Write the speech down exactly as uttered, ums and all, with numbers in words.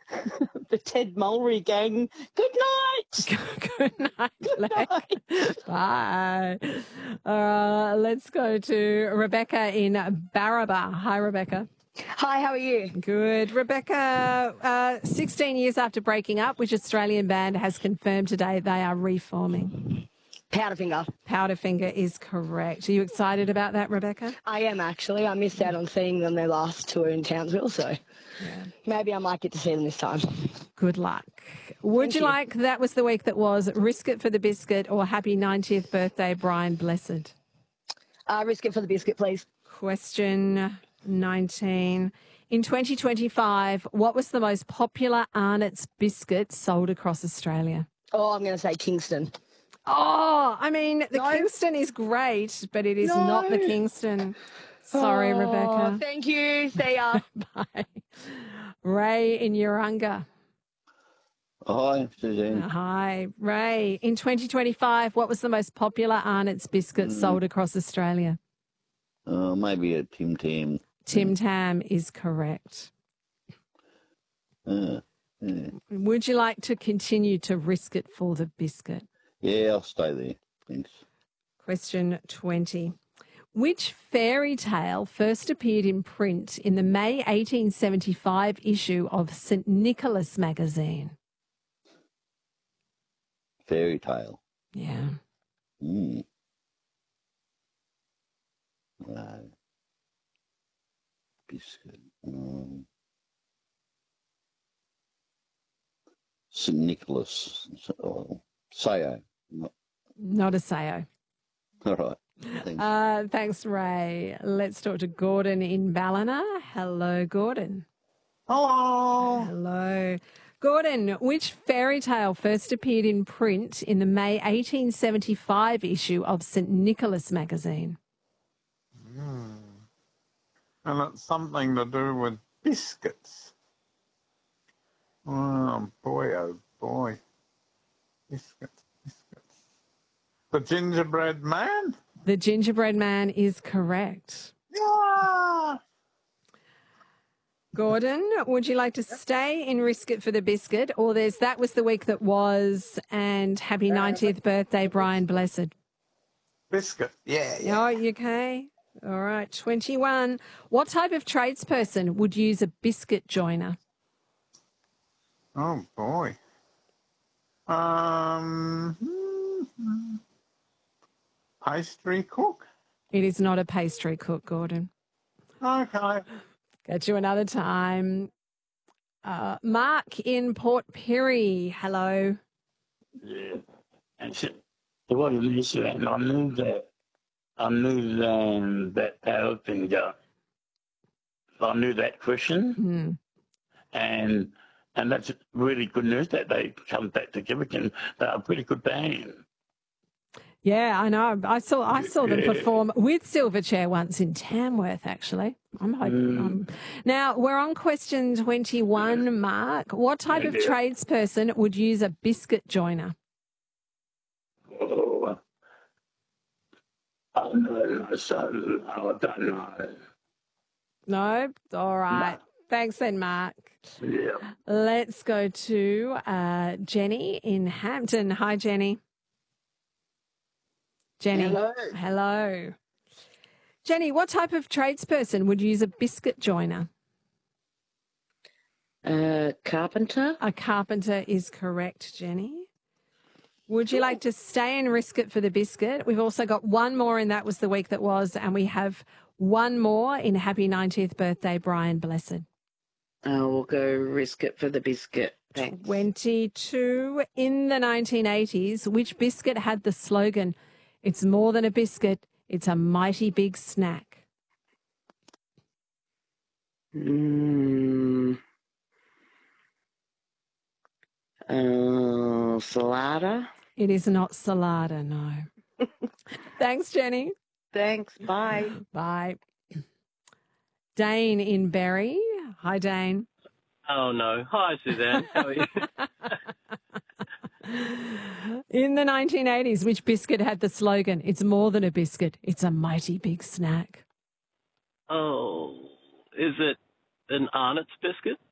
The Ted Mulry gang. Good night. Good night, Good Lex. night. Bye. Uh, let's go to Rebecca in Barraba. Hi, Rebecca. Hi, how are you? Good. Rebecca, uh, sixteen years after breaking up, which Australian band has confirmed today they are reforming? Powderfinger. Powderfinger is correct. Are you excited about that, Rebecca? I am actually. I missed out on seeing them their last tour in Townsville, so Yeah. maybe I might get to see them this time. Good luck. Would Thank you you. like, that was the week that was, Risk It for the Biscuit or Happy ninetieth Birthday, Brian Blessed? Uh, risk it for the biscuit, please. Question nineteen. In twenty twenty-five, what was the most popular Arnott's biscuit sold across Australia? Oh, I'm going to say Kingston. Oh, I mean, the No. Kingston is great, but it is No. not the Kingston. Sorry, Oh, Rebecca. Thank you. See ya. Bye. Ray in Urunga. Hi, Suzanne. Hi, Ray. In twenty twenty-five, what was the most popular Arnott's biscuit sold across Australia? Uh, maybe a Tim Tam. Tim Tam is correct. Uh, yeah. Would you like to continue to risk it for the biscuit? yeah, I'll stay there. Thanks. Question twenty. Which fairy tale first appeared in print in the May eighteen seventy-five issue of Saint Nicholas magazine? Fairy tale. Yeah. Mm. No. Biscuit. Um, Saint Nicholas. Oh, Sayo. No. Not a Sayo. All right. Thanks. Uh, thanks, Ray. Let's talk to Gordon in Ballina. Hello, Gordon. Hello. Hello. Gordon, which fairy tale first appeared in print in the May eighteen seventy-five issue of Saint Nicholas magazine? Mm. And it's something to do with biscuits. Oh, boy, oh, boy. Biscuits, biscuits. The Gingerbread Man? The Gingerbread Man is correct. Yeah. Gordon, would you like to stay in Risk It for the Biscuit, or there's That Was the Week That Was and Happy ninetieth Birthday, Brian Blessed? Biscuit, yeah, yeah. Oh, you okay? All right, twenty-one. What type of tradesperson would use a biscuit joiner? Oh, boy. Um, hmm, pastry cook? It is not a pastry cook, Gordon. Okay. Get you another time. Uh, Mark in Port Pirie. Hello. Yeah. And so, it wasn't an issue, and I knew that, I knew um, that power finger. I knew that question, Hmm. and and that's really good news that they come back together again. They're a pretty good band. Yeah, I know. I saw I saw them Yeah. perform with Silverchair once in Tamworth, actually. I'm hoping. Mm. Um, now, we're on question twenty-one, Mark. What type of Yeah. tradesperson would use a biscuit joiner? Oh, I don't know, so I don't know. No? All right. Thanks then, Mark. Yeah. Let's go to uh, Jenny in Hampton. Hi, Jenny. Jenny. Hello. Hello. Jenny, what type of tradesperson would use a biscuit joiner? Uh, carpenter. A carpenter is correct, Jenny. Would you like to stay and risk it for the biscuit? We've also got one more, and that was the week that was, and we have one more in Happy ninetieth Birthday, Brian Blessed. Uh, we'll go risk it for the biscuit. Thanks. twenty-two. In the nineteen eighties, which biscuit had the slogan, "It's more than a biscuit, it's a mighty big snack"? Mm. Uh, Salada. It is not Salada, no. Thanks, Jenny. Thanks. Bye. Bye. Dane in Berry. Hi, Dane. Oh, no. Hi, Suzanne. How are you? In the nineteen eighties, which biscuit had the slogan, "It's more than a biscuit, it's a mighty big snack"? Oh, is it an Arnott's biscuit?